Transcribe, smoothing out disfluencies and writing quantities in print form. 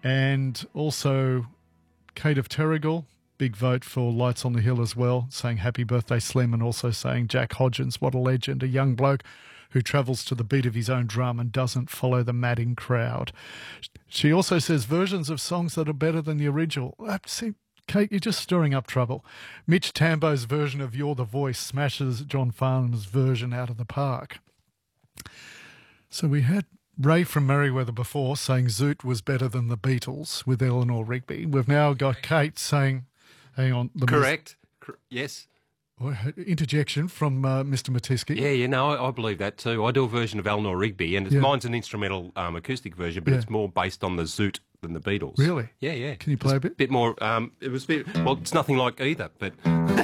And also Kate of Terrigal, big vote for Lights on the Hill as well, saying happy birthday Slim, and also saying Jack Hodgins, what a legend, a young bloke who travels to the beat of his own drum and doesn't follow the madding crowd. She also says versions of songs that are better than the original. See, Kate, you're just stirring up trouble. Mitch Tambo's version of You're the Voice smashes John Farnham's version out of the park. So we had Ray from Merriweather before saying Zoot was better than the Beatles with Eleanor Rigby. We've now got Kate saying, hang on. Correct. Yes. Interjection from Mr. Matisky. Yeah, no, I believe that too. I do a version of Eleanor Rigby, and mine's an instrumental acoustic version, but it's more based on the Zoot than the Beatles. Really? Yeah. Can you play a bit? Bit more. It was a bit. Well, it's nothing like either, but.